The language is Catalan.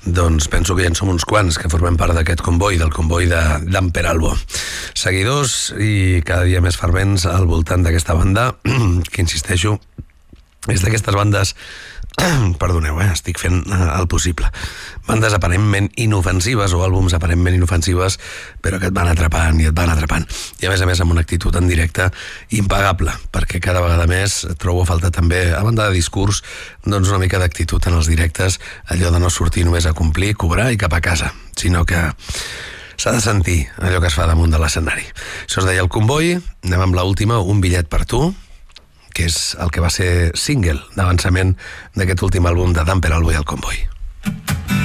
Doncs penso que ja en som uns quants que formem part d'aquest comboi, del comboi d'Amper Albo. Seguidors i cada dia més fervents al voltant d'aquesta banda, que insisteixo, és d'aquestes bandes, perdoneu, estic fent el possible, bandes aparentment inofensives o àlbums aparentment inofensives, però que et van atrapant i et van atrapant. I a més amb una actitud en directe impagable, perquè cada vegada més trobo a falta també, a banda de discurs, doncs una mica d'actitud en els directes, allò de no sortir només a complir, cobrar i cap a casa, sinó que s'ha de sentir allò que es fa damunt de l'escenari. Això es deia El Comboi. Anem amb l'última, Un bitllet per tu, que és el que va ser single d'avançament d'aquest últim àlbum de d'Amper Albo i El Comboi.